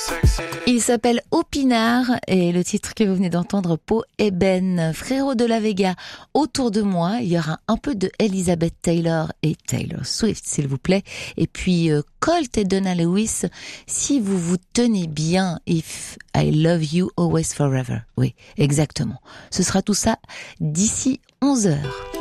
Il s'appelle Opinard et le titre que vous venez d'entendre, Peau ébène. Frérot de la Vega, autour de moi, il y aura un peu de Elizabeth Taylor et Taylor Swift, s'il vous plaît. Et puis Colt et Donna Lewis, si vous vous tenez bien, If I Love You Always Forever. Oui, exactement. Ce sera tout ça d'ici 11h.